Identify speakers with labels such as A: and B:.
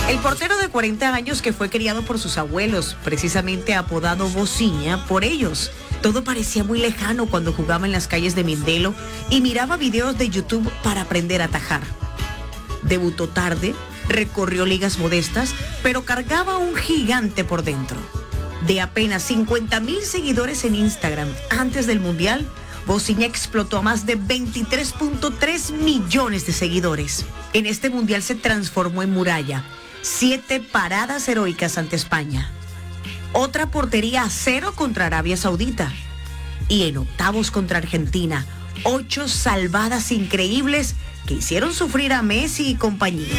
A: El portero de 40 años que fue criado por sus abuelos, precisamente apodado Bociña por ellos. Todo parecía muy lejano cuando jugaba en las calles de Mindelo y miraba videos de YouTube para aprender a atajar. Debutó tarde, recorrió ligas modestas, pero cargaba un gigante por dentro. De apenas 50,000 seguidores en Instagram antes del Mundial, Bociña explotó a más de 23.3 millones de seguidores. En este Mundial se transformó en muralla. 7 paradas heroicas ante España. Otra portería a 0 contra Arabia Saudita. Y en octavos contra Argentina, 8 salvadas increíbles que hicieron sufrir a Messi y compañía.